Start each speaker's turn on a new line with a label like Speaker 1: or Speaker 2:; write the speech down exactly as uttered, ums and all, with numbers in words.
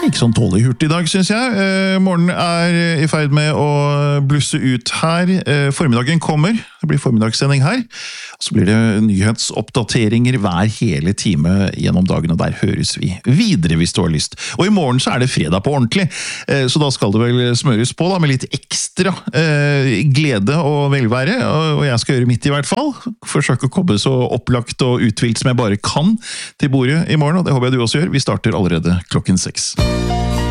Speaker 1: Ikke sånn tålig hurtig i dag, synes jeg. Eh, morgenen er i ferd med å blusse ut her. Eh, formiddagen kommer. Det blir formiddagssending her. Og så blir det nyhetsoppdateringer hver hele time gjennom dagen, og der høres vi videre hvis du har lyst. Og i morgen så er det fredag på ordentlig, eh, så da skal det vel smøres på da, med litt ekstra eh, glede og velvære, og jeg skal gjøre mitt i hvert fall. Forsøke å komme så opplagt og uthvilt som jeg bare kan til bordet i morgen, og det håper jeg du også gjør. Vi starter allerede klokken seks.